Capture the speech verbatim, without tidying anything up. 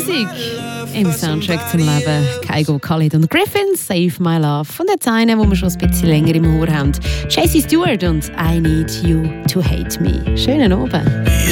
Musik im Soundtrack zum Leben. Kygo, Khalid und Griffin, Save My Love. Von der Zeile, die wir schon ein bisschen länger im Ohr haben. Jesse Stewart und I Need You to Hate Me. Schönen Abend.